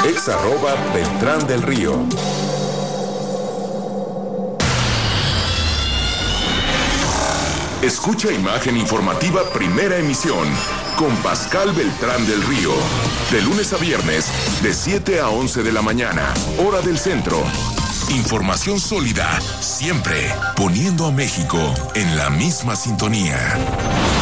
@Beltrán del Río. Escucha Imagen Informativa Primera Emisión con Pascal Beltrán del Río. De lunes a viernes, de 7 a 11 de la mañana, hora del centro. Información sólida, siempre poniendo a México en la misma sintonía.